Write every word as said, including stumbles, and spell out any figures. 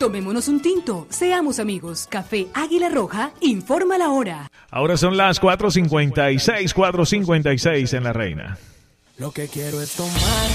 Tomémonos un tinto, seamos amigos. Café Águila Roja, informa la hora. Ahora son las cuatro cincuenta y seis, cuatro cincuenta y seis en La Reina. Lo que quiero es tomar